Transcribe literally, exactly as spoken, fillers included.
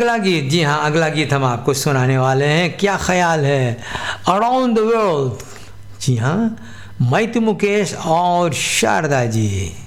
अगला गीत, जी हाँ अगला गीत हम आपको सुनाने वाले हैं। क्या ख्याल है, अराउंड द वर्ल्ड। जी हाँ, मैं तो मुकेश और शारदा जी।